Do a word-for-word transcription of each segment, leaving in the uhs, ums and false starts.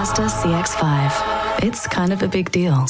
Mazda C X five. It's kind of a big deal.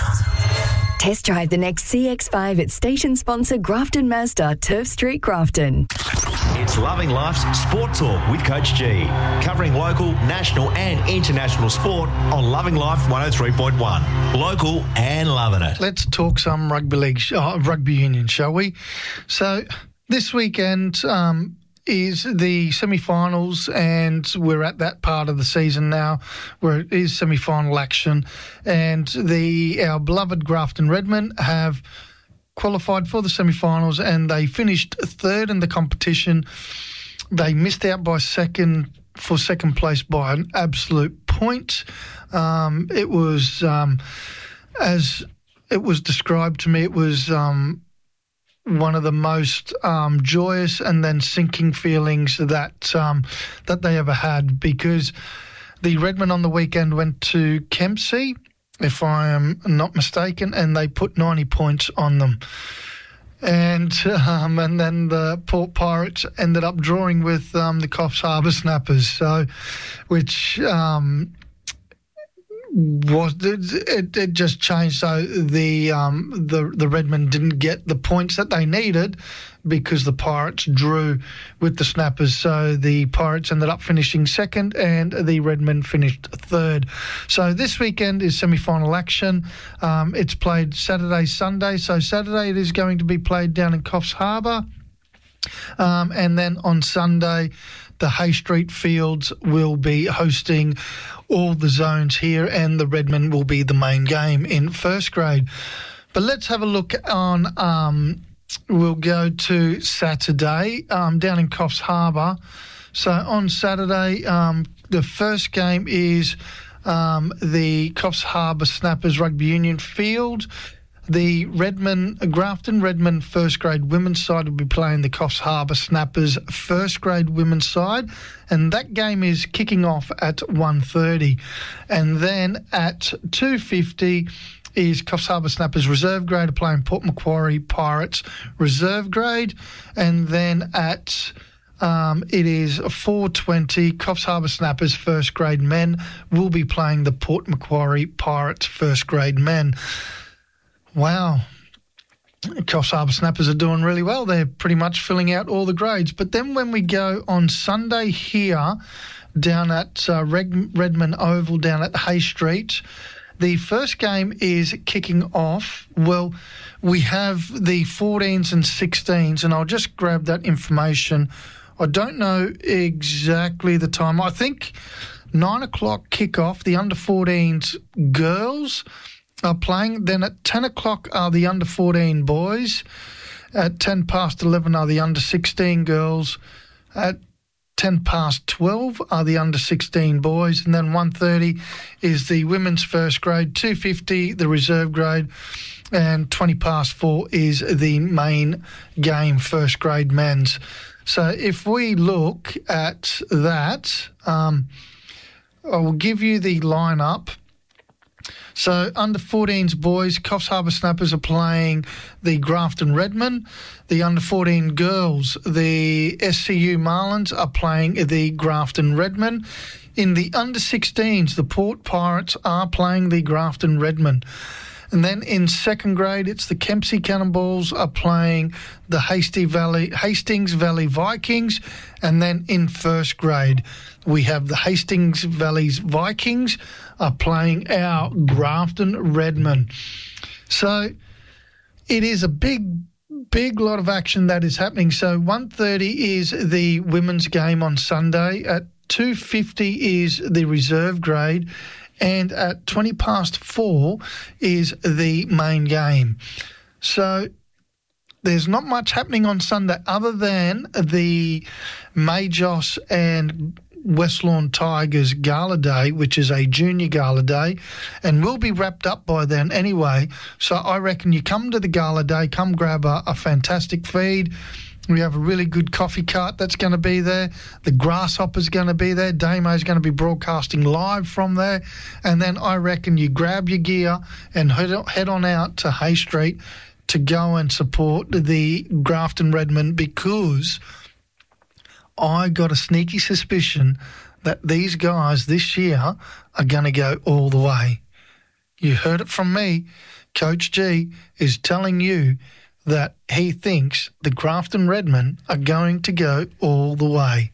Test drive the next C X five at station sponsor Grafton Mazda, Turf Street, Grafton. It's Loving Life's Sport Talk with Coach G, covering local, national and international sport on Loving Life one oh three point one. Local and loving it. Let's talk some rugby league, uh, rugby union, shall we? So this weekend um, is the semi-finals, and we're at that part of the season now where it is semi-final action, and the our beloved Grafton Redmen have qualified for the semi-finals, and they finished third in the competition. They missed out by second for second place by an absolute point. Um, it was, um, as it was described to me, it was um, one of the most um, joyous and then sinking feelings that um, that they ever had, because the Redmen on the weekend went to Kempsey, if I am not mistaken, and they put ninety points on them. And um, and then the Port Pirates ended up drawing with um, the Coffs Harbour Snappers, so which um, was it, it just changed. So the um, the the Redmen didn't get the points that they needed because the Pirates drew with the Snappers. So the Pirates ended up finishing second and the Redmen finished third. So this weekend is semi-final action. Um, it's played Saturday, Sunday. So Saturday it is going to be played down in Coffs Harbour. Um, and then on Sunday, the Hay Street Fields will be hosting all the zones here, and the Redmen will be the main game in first grade. But let's have a look on... Um, We'll go to Saturday um, down in Coffs Harbour. So on Saturday, um, the first game is um, the Coffs Harbour Snappers Rugby Union Field. The Redmen, Grafton Redmen first grade women's side will be playing the Coffs Harbour Snappers first grade women's side, and that game is kicking off at one thirty. And then at two fifty is Coffs Harbour Snappers reserve grade are playing Port Macquarie Pirates reserve grade, and then at um, it is four twenty, Coffs Harbour Snappers first grade men will be playing the Port Macquarie Pirates first grade men. Wow. Coffs Harbour Snappers are doing really well. They're pretty much filling out all the grades. But then when we go on Sunday here down at uh, Red- Redmond Oval down at Hay Street, the first game is kicking off. Well, we have the fourteens and sixteens, and I'll just grab that information. I don't know exactly the time. I think nine o'clock kickoff, the under fourteens girls are playing. Then at ten o'clock are the under fourteen boys. At ten past eleven are the under sixteen girls. At ten past twelve are the under sixteen boys, and then one thirty is the women's first grade, two fifty the reserve grade, and twenty past four is the main game, first grade men's. So if we look at that, um, I will give you the lineup. So under fourteens boys, Coffs Harbour Snappers are playing the Grafton Redmen. The under fourteen girls, the S C U Marlins are playing the Grafton Redmen. In the under sixteens, the Port Pirates are playing the Grafton Redmen. And then in second grade, it's the Kempsey Cannonballs are playing the Hasty Valley, Hastings Valley Vikings. And then in first grade, we have the Hastings Valley's Vikings are playing our Grafton Redmen. So it is a big, big lot of action that is happening. So one thirty is the women's game on Sunday. At two fifty is the reserve grade. And at twenty past four is the main game. So there's not much happening on Sunday other than the Majos and West Lawn Tigers Gala Day, which is a junior gala day, and will be wrapped up by then anyway. So I reckon you come to the gala day, come grab a, a fantastic feed. We have a really good coffee cart that's going to be there. The Grasshopper's going to be there. Damo's going to be broadcasting live from there. And then I reckon you grab your gear and head on out to Hay Street to go and support the Grafton Redmen, because I got a sneaky suspicion that these guys this year are going to go all the way. You heard it from me. Coach G is telling you that he thinks the Grafton Redmen are going to go all the way.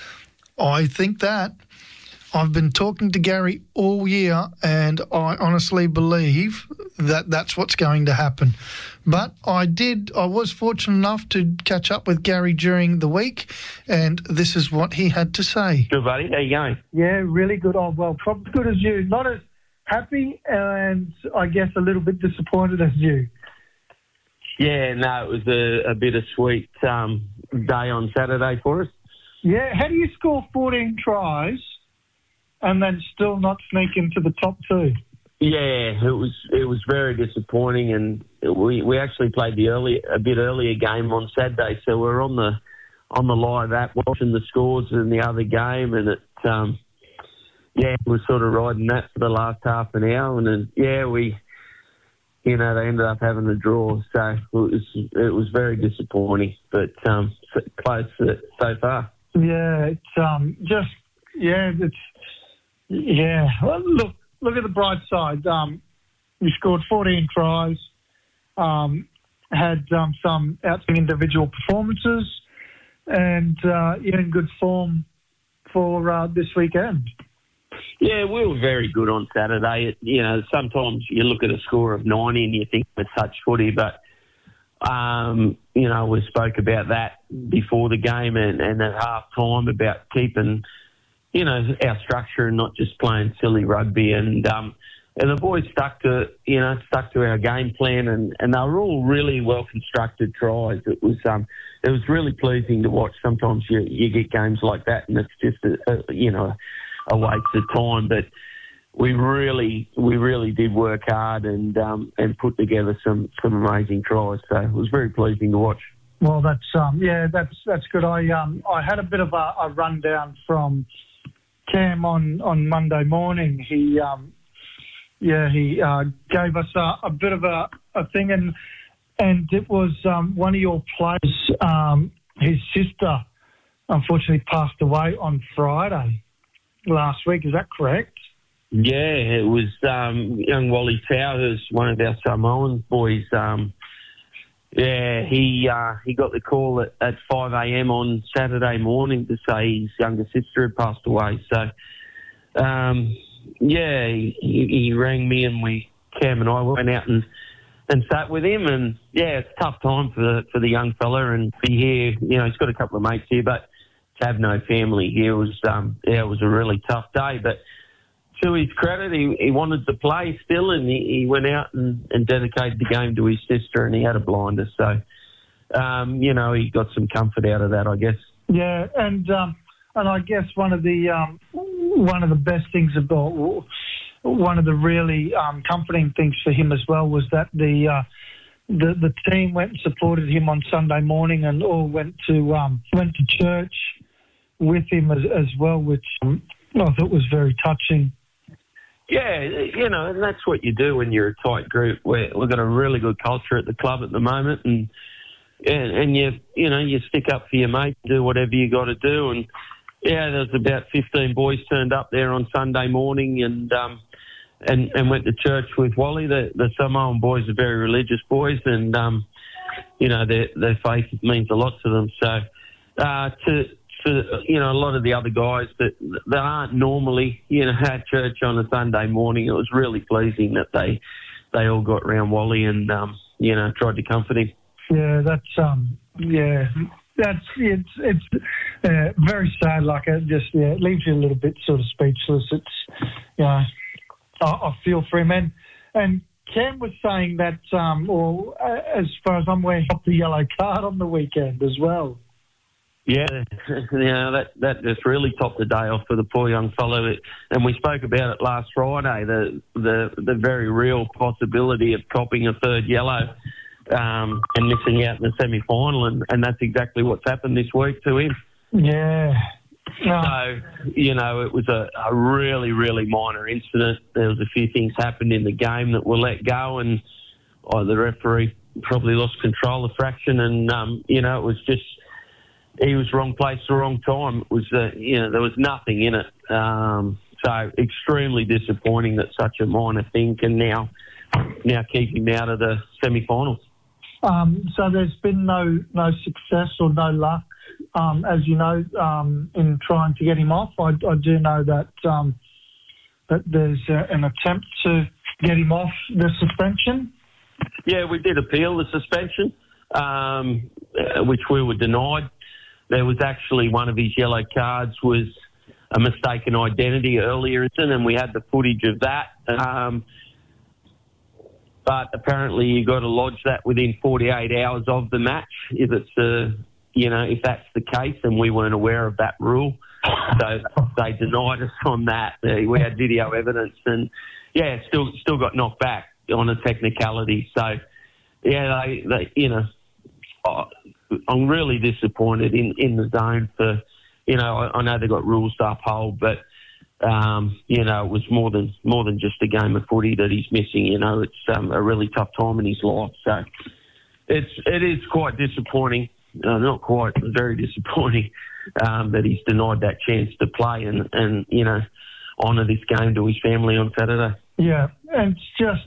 I think that. I've been talking to Gary all year, and I honestly believe that that's what's going to happen. But I did, I was fortunate enough to catch up with Gary during the week, and this is what he had to say. Good, buddy. How you going? Yeah, really good. Oh, well, probably as good as you. Not as happy and I guess a little bit disappointed as you. Yeah, no, it was a, a bittersweet um, day on Saturday for us. Yeah, how do you score fourteen tries and then still not sneak into the top two? Yeah, it was it was very disappointing, and we we actually played the early a bit earlier game on Saturday, so we're on the on the live app watching the scores in the other game, and it um, yeah, we were sort of riding that for the last half an hour, and then yeah, we you know they ended up having a draw, so it was it was very disappointing, but um, close so far. Yeah, it's um just yeah, it's yeah. Well, look. Look at the bright side. Um, we scored fourteen tries, um, had um, some outstanding individual performances, and uh, you're in good form for uh, this weekend. Yeah, we were very good on Saturday. It, you know, sometimes you look at a score of ninety and you think it's such footy, but, um, you know, we spoke about that before the game and, and at half-time about keeping you know, our structure and not just playing silly rugby. And um, and the boys stuck to, you know, stuck to our game plan, and, and they were all really well-constructed tries. It was um, it was really pleasing to watch. Sometimes you, you get games like that and it's just, a, a, you know, a waste of time. But we really we really did work hard and um, and put together some, some amazing tries. So it was very pleasing to watch. Well, that's um, yeah, that's that's good. I um, I had a bit of a, a rundown from Cam on, on Monday morning. He, um, yeah, he uh, gave us a, a bit of a, a thing, and and it was um, one of your players. Um, his sister, unfortunately, passed away on Friday last week. Is that correct? Yeah, it was um, young Wally Towers, one of our Samoan boys. Um, Yeah, he uh, he got the call at, at five a.m. on Saturday morning to say his younger sister had passed away. So, um, yeah, he, he rang me and we, Cam and I went out and, and sat with him. And, yeah, it's a tough time for the, for the young fella. And to be here, you know, he's got a couple of mates here, but to have no family here was, um, yeah, it was a really tough day. But to his credit, he, he wanted to play still, and he, he went out and, and dedicated the game to his sister, and he had a blinder. So, um, you know, he got some comfort out of that, I guess. Yeah, and um, and I guess one of the um, one of the best things about one of the really um, comforting things for him as well was that the uh, the the team went and supported him on Sunday morning, and all went to um, went to church with him as, as well, which um, I thought was very touching. Yeah, you know, and that's what you do when you're a tight group. We're, we've got a really good culture at the club at the moment, and and, and you you know you stick up for your mate, do whatever you got to do. And yeah, there was about fifteen boys turned up there on Sunday morning, and um and and went to church with Wally. The the Samoan boys are very religious boys, and um you know their their faith means a lot to them. So uh, to For, you know, a lot of the other guys that that aren't normally, you know, at church on a Sunday morning, it was really pleasing that they they all got around Wally and, um, you know, tried to comfort him. Yeah, that's, um, yeah, that's, it's it's uh, very sad. Like, it just, yeah, it leaves you a little bit sort of speechless. It's, you know, I, I feel for him. And, and Cam was saying that, um, or uh, as far as I'm aware, he got the yellow card on the weekend as well. Yeah, you know, that, that just really topped the day off for the poor young fellow. And we spoke about it last Friday, the the, the very real possibility of copping a third yellow um, and missing out in the semi-final, and, and that's exactly what's happened this week to him. Yeah. No. So, you know, it was a, a really, really minor incident. There was a few things happened in the game that were let go, and oh, the referee probably lost control a fraction, and, um, you know, it was just... he was wrong place, the wrong time. It was, uh, you know, there was nothing in it. Um, so extremely disappointing that such a minor thing can now now keep him out of the semi-finals. Um, so there's been no no success or no luck, um, as you know, um, in trying to get him off. I, I do know that um, that there's uh, an attempt to get him off the suspension. Yeah, we did appeal the suspension, um, uh, which we were denied. There was actually one of his yellow cards was a mistaken identity earlier, and we had the footage of that. Um, but apparently you got to lodge that within forty-eight hours of the match if it's uh, you know, if that's the case, and we weren't aware of that rule. So they denied us on that. Uh, we had video evidence, and yeah, still still got knocked back on a technicality. So yeah, they, they you know, I'm really disappointed in, in the zone for, you know, I, I know they've got rules to uphold, but um, you know, it was more than more than just a game of footy that he's missing. You know, it's um, a really tough time in his life. So it's it is quite disappointing. Uh, not quite, very disappointing um, that he's denied that chance to play and, and you know, honour this game to his family on Saturday. Yeah, and it's just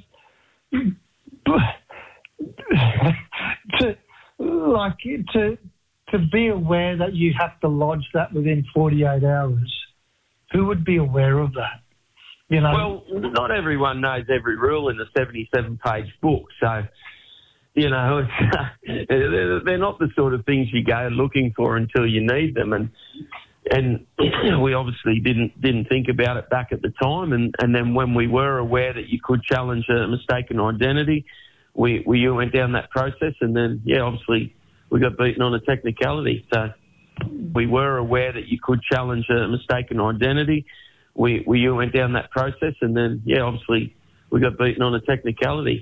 to like to to be aware that you have to lodge that within forty-eight hours. Who would be aware of that? You know. Well, not everyone knows every rule in the seventy-seven page book, so. You know, it's, they're not the sort of things you go looking for until you need them, and and we obviously didn't didn't think about it back at the time, and, and then when we were aware that you could challenge a mistaken identity, we we went down that process, and then yeah, obviously we got beaten on a technicality. So we were aware that you could challenge a mistaken identity, we we went down that process, and then yeah, obviously we got beaten on a technicality.